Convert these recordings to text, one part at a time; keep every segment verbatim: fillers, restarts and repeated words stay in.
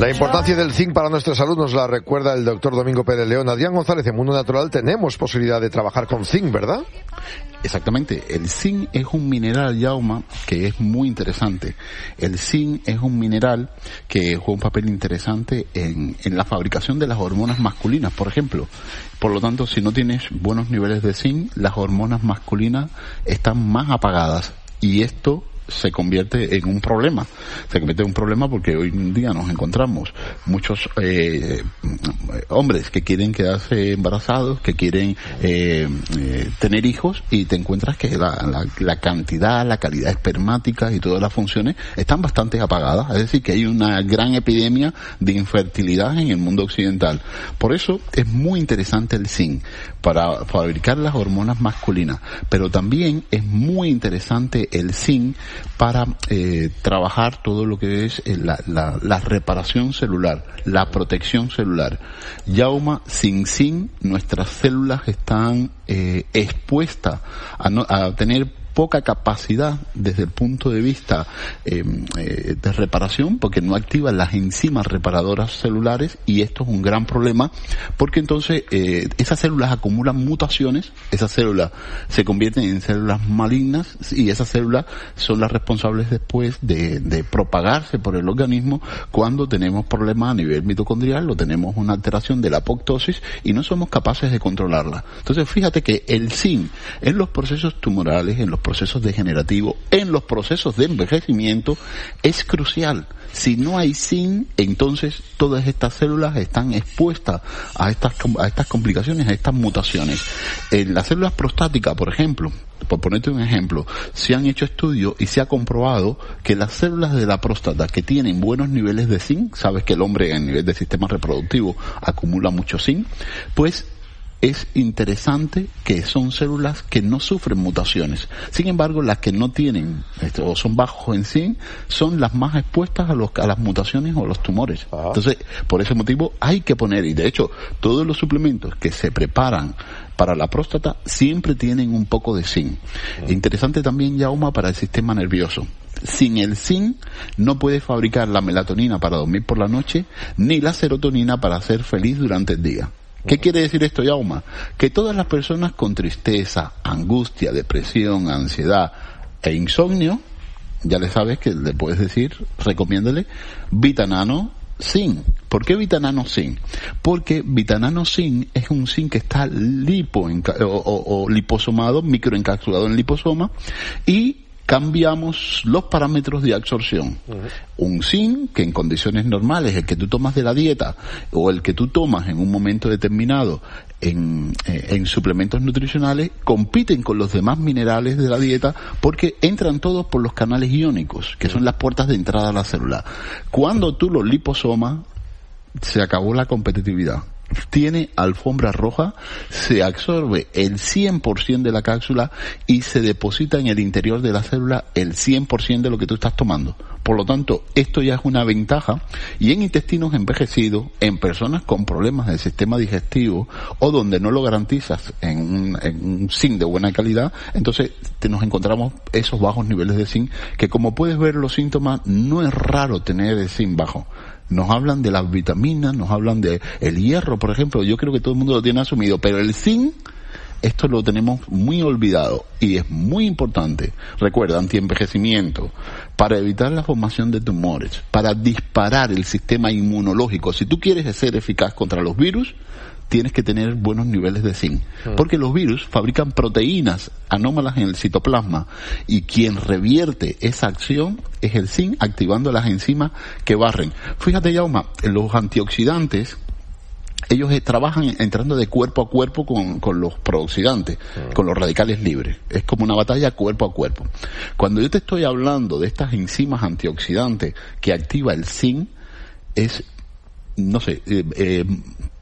La importancia del zinc para nuestra salud nos la recuerda el doctor Domingo Pérez León. Adrián González, en Mundo Natural tenemos posibilidad de trabajar con zinc, ¿verdad? Exactamente. El zinc es un mineral, Yauma, que es muy interesante. El zinc es un mineral que juega un papel interesante en, en la fabricación de las hormonas masculinas, por ejemplo. Por lo tanto, si no tienes buenos niveles de zinc, las hormonas masculinas están más apagadas. Y esto se convierte en un problema. Se convierte en un problema porque hoy en día nos encontramos muchos eh, hombres que quieren quedarse embarazados, que quieren eh, eh, tener hijos, y te encuentras que la, la, la cantidad, la calidad espermática y todas las funciones están bastante apagadas. Es decir, que hay una gran epidemia de infertilidad en el mundo occidental. Por eso es muy interesante el zinc para fabricar las hormonas masculinas, pero también es muy interesante el zinc para eh, trabajar todo lo que es eh, la, la, la reparación celular, la protección celular. Yauma, sin zinc, nuestras células están eh, expuestas a, no, a tener poca capacidad desde el punto de vista eh, eh, de reparación, porque no activan las enzimas reparadoras celulares, y esto es un gran problema porque entonces eh, esas células acumulan mutaciones, esas células se convierten en células malignas, y esas células son las responsables después de, de propagarse por el organismo cuando tenemos problemas a nivel mitocondrial o tenemos una alteración de la apoptosis y no somos capaces de controlarla. Entonces fíjate que el zinc en los procesos tumorales, en los procesos degenerativos, en los procesos de envejecimiento, es crucial. Si no hay zinc, entonces todas estas células están expuestas a estas a estas complicaciones, a estas mutaciones. En las células prostáticas, por ejemplo, por ponerte un ejemplo, se han hecho estudios y se ha comprobado que las células de la próstata que tienen buenos niveles de zinc, sabes que el hombre en nivel de sistema reproductivo acumula mucho zinc, pues es interesante que son células que no sufren mutaciones. Sin embargo, las que no tienen o son bajos en zinc son las más expuestas a, los, a las mutaciones o los tumores. Ah. Entonces, por ese motivo hay que poner, y de hecho, todos los suplementos que se preparan para la próstata siempre tienen un poco de zinc. Ah. Interesante también, Yauma, para el sistema nervioso. Sin el zinc no puedes fabricar la melatonina para dormir por la noche, ni la serotonina para ser feliz durante el día. ¿Qué quiere decir esto, Yauma? Que todas las personas con tristeza, angustia, depresión, ansiedad e insomnio, ya le sabes que le puedes decir, recomiéndale Vitanano Zinc. ¿Por qué Vitanano Zinc? Porque Vitanano Zinc es un zinc que está lipo o, o, o liposomado, microencapsulado en liposoma, y cambiamos los parámetros de absorción. Uh-huh. Un zinc que en condiciones normales, el que tú tomas de la dieta o el que tú tomas en un momento determinado en, eh, en suplementos nutricionales, compiten con los demás minerales de la dieta porque entran todos por los canales iónicos, que son las puertas de entrada a la célula. Cuando tú los liposomas, se acabó la competitividad. Tiene alfombra roja, se absorbe el cien por ciento de la cápsula y se deposita en el interior de la célula el cien por ciento de lo que tú estás tomando. Por lo tanto, esto ya es una ventaja, y en intestinos envejecidos, en personas con problemas del sistema digestivo o donde no lo garantizas en un, en un zinc de buena calidad, entonces te nos encontramos esos bajos niveles de zinc, que como puedes ver los síntomas, no es raro tener el zinc bajo. Nos hablan de las vitaminas, nos hablan de el hierro, por ejemplo. Yo creo que todo el mundo lo tiene asumido, pero el zinc, esto lo tenemos muy olvidado y es muy importante. Recuerda, antienvejecimiento, para evitar la formación de tumores, para disparar el sistema inmunológico. Si tú quieres ser eficaz contra los virus, tienes que tener buenos niveles de zinc. Porque los virus fabrican proteínas anómalas en el citoplasma, y quien revierte esa acción es el zinc, activando las enzimas que barren. Fíjate, Yauma, los antioxidantes, ellos eh, trabajan entrando de cuerpo a cuerpo con, con los prooxidantes, uh-huh. con los radicales libres. Es como una batalla cuerpo a cuerpo. Cuando yo te estoy hablando de estas enzimas antioxidantes que activa el zinc, es, no sé, eh, eh,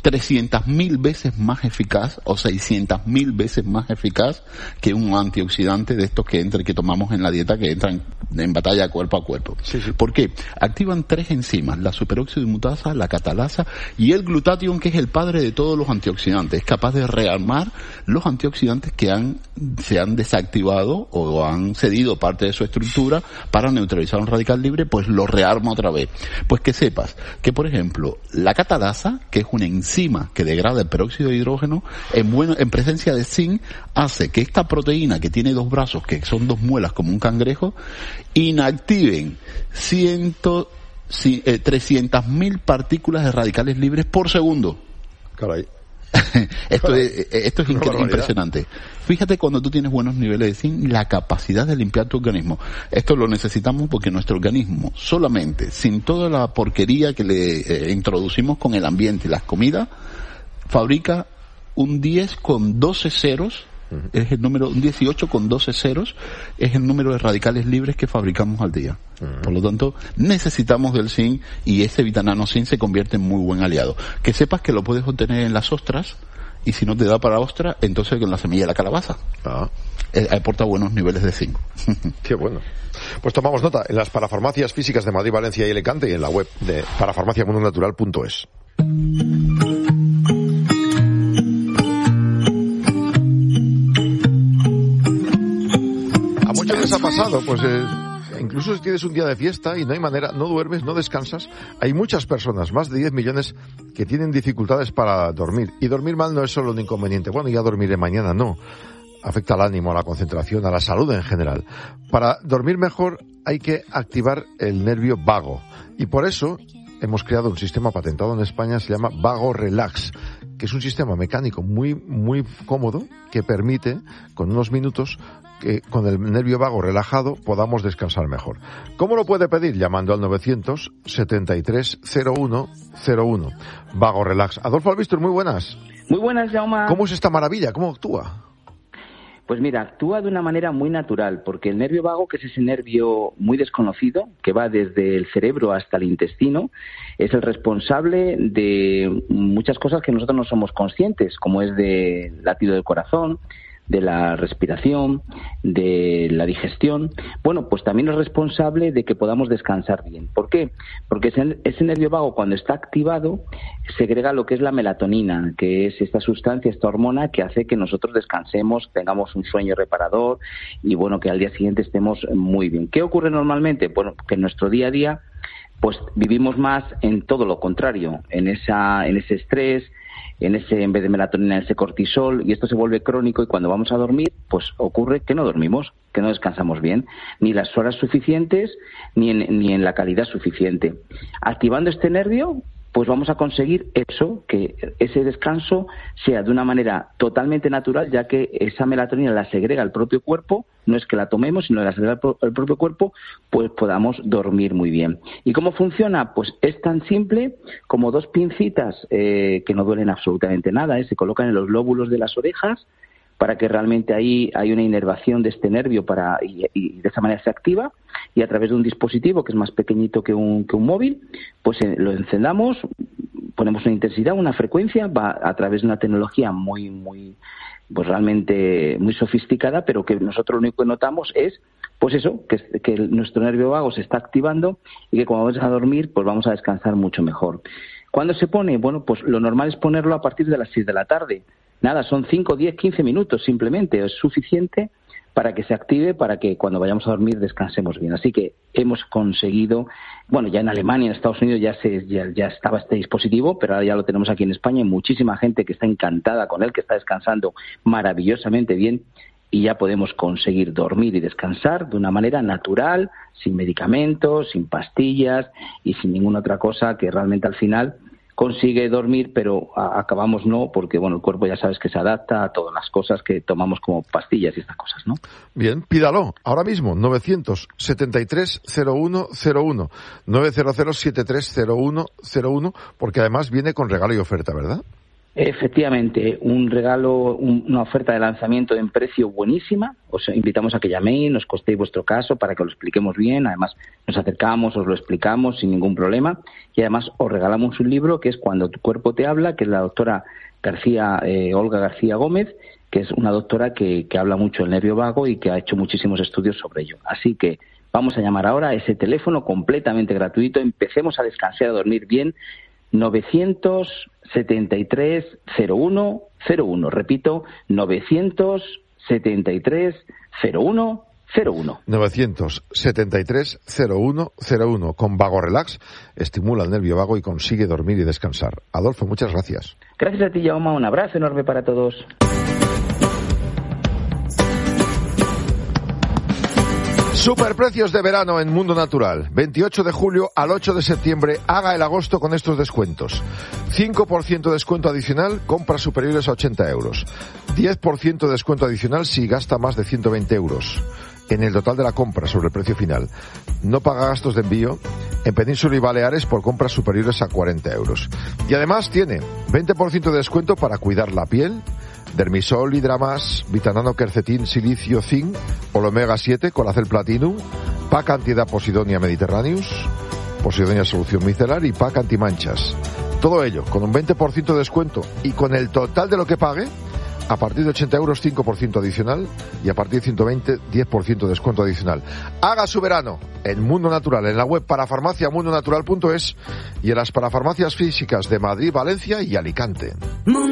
trescientas mil veces más eficaz o seiscientas mil veces más eficaz que un antioxidante de estos que entran, que tomamos en la dieta, que entran en batalla cuerpo a cuerpo. Sí, sí. ¿Por qué? Activan tres enzimas, la superóxido dismutasa, la catalasa y el glutatión, que es el padre de todos los antioxidantes. Es capaz de rearmar los antioxidantes que han, se han desactivado o han cedido parte de su estructura para neutralizar un radical libre, pues lo rearma otra vez. Pues que sepas que, por ejemplo, la catalasa, que es una enzima que degrada el peróxido de hidrógeno, en, bueno, en presencia de zinc, hace que esta proteína que tiene dos brazos, que son dos muelas como un cangrejo, inactiven ciento, eh, trescientas mil partículas de radicales libres por segundo. Caray. esto, Caray. es, esto es incre- impresionante. Fíjate, cuando tú tienes buenos niveles de zinc, la capacidad de limpiar tu organismo. Esto lo necesitamos porque nuestro organismo, solamente, sin toda la porquería que le eh, introducimos con el ambiente y las comidas, fabrica un diez con doce ceros, uh-huh. es el número, un dieciocho con doce ceros, es el número de radicales libres que fabricamos al día. Uh-huh. Por lo tanto, necesitamos del zinc, y este Vitanano Zinc se convierte en muy buen aliado. Que sepas que lo puedes obtener en las ostras, y si no te da para ostra, entonces con la semilla de la calabaza. Ah. Eh, aporta buenos niveles de zinc. Qué bueno. Pues tomamos nota en las parafarmacias físicas de Madrid, Valencia y Alicante, y en la web de parafarmacia mundo natural punto es. A muchos les ha pasado, pues eh, incluso si tienes un día de fiesta y no hay manera, no duermes, no descansas, hay muchas personas, más de diez millones, que tienen dificultades para dormir. Y dormir mal no es solo un inconveniente. Bueno, ya dormiré mañana, no. Afecta al ánimo, a la concentración, a la salud en general. Para dormir mejor hay que activar el nervio vago. Y por eso hemos creado un sistema patentado en España, se llama Vago Relax, que es un sistema mecánico muy, muy cómodo, que permite, con unos minutos, que con el nervio vago relajado podamos descansar mejor. ¿Cómo lo puede pedir? Llamando al novecientos setenta y tres cero uno cero uno. Vago Relax. Adolfo Albistur, muy buenas. Muy buenas, Jaume. ¿Cómo es esta maravilla? ¿Cómo actúa? Pues mira, actúa de una manera muy natural, porque el nervio vago, que es ese nervio muy desconocido, que va desde el cerebro hasta el intestino, es el responsable de muchas cosas que nosotros no somos conscientes, como es del latido del corazón, de la respiración, de la digestión. Bueno, pues también es responsable de que podamos descansar bien. ¿Por qué? Porque ese, ese nervio vago, cuando está activado, segrega lo que es la melatonina, que es esta sustancia, esta hormona que hace que nosotros descansemos, tengamos un sueño reparador y, bueno, que al día siguiente estemos muy bien. ¿Qué ocurre normalmente? Bueno, que en nuestro día a día pues vivimos más en todo lo contrario, en esa en ese estrés, en ese, en vez de melatonina, en ese cortisol, y esto se vuelve crónico, y cuando vamos a dormir, pues ocurre que no dormimos, que no descansamos bien, ni las horas suficientes, ni en, ni en la calidad suficiente. Activando este nervio, pues vamos a conseguir eso, que ese descanso sea de una manera totalmente natural, ya que esa melatonina la segrega el propio cuerpo, no es que la tomemos, sino que la segrega el propio cuerpo, pues podamos dormir muy bien. ¿Y cómo funciona? Pues es tan simple como dos pincitas eh, que no duelen absolutamente nada, ¿eh? Se colocan en los lóbulos de las orejas, para que realmente ahí hay una inervación de este nervio para y, y de esa manera se activa, y a través de un dispositivo que es más pequeñito que un, que un móvil, pues eh, lo encendamos, ponemos una intensidad, una frecuencia, va a través de una tecnología muy, muy, pues realmente muy sofisticada, pero que nosotros lo único que notamos es, pues eso, que, que nuestro nervio vago se está activando y que cuando vamos a dormir, pues vamos a descansar mucho mejor. ¿Cuándo se pone? Bueno, pues lo normal es ponerlo a partir de las seis de la tarde. Nada, son cinco, diez, quince minutos simplemente, es suficiente para que se active, para que cuando vayamos a dormir descansemos bien. Así que hemos conseguido, bueno, ya en Alemania, en Estados Unidos ya se ya, ya estaba este dispositivo, pero ahora ya lo tenemos aquí en España, y muchísima gente que está encantada con él, que está descansando maravillosamente bien, y ya podemos conseguir dormir y descansar de una manera natural, sin medicamentos, sin pastillas y sin ninguna otra cosa, que realmente al final consigue dormir, pero a, acabamos no, porque bueno, el cuerpo ya sabes que se adapta a todas las cosas que tomamos como pastillas y estas cosas, ¿no? Bien, pídalo ahora mismo, novecientos setenta y tres cero uno cero uno, novecientos setenta y tres cero uno cero uno, porque además viene con regalo y oferta, ¿verdad? Efectivamente, un regalo, un, una oferta de lanzamiento en precio buenísima. Os invitamos a que llaméis, nos contéis vuestro caso para que lo expliquemos bien. Además, nos acercamos, os lo explicamos sin ningún problema. Y además, os regalamos un libro que es Cuando tu cuerpo te habla, que es la doctora García, eh, Olga García Gómez, que es una doctora que, que habla mucho del nervio vago y que ha hecho muchísimos estudios sobre ello. Así que vamos a llamar ahora a ese teléfono completamente gratuito. Empecemos a descansar, a dormir bien. novecientos setenta y tres cero uno cero uno. Repito, novecientos setenta y tres cero uno cero uno. novecientos setenta y tres cero uno cero uno. Con Vago Relax estimula el nervio vago y consigue dormir y descansar. Adolfo, muchas gracias. Gracias a ti, Jaume. Un abrazo enorme para todos. Superprecios de verano en Mundo Natural. veintiocho de julio al ocho de septiembre. Haga el agosto con estos descuentos. cinco por ciento de descuento adicional, compras superiores a ochenta euros. diez por ciento de descuento adicional si gasta más de ciento veinte euros en el total de la compra sobre el precio final. No paga gastos de envío en Península y Baleares por compras superiores a cuarenta euros. Y además tiene veinte por ciento de descuento para cuidar la piel, Dermisol, Hidramas, Vitanano, Quercetin, Silicio, Zinc, Olomega siete, Colacel Platinum, Pack Antiedad Posidonia Mediterraneus, Posidonia Solución Micelar y Pack Antimanchas. Todo ello con un veinte por ciento de descuento y con el total de lo que pague, a partir de ochenta euros cinco por ciento adicional y a partir de ciento veinte diez por ciento de descuento adicional. Haga su verano en Mundo Natural, en la web parafarmacia mundo natural punto es y en las parafarmacias físicas de Madrid, Valencia y Alicante.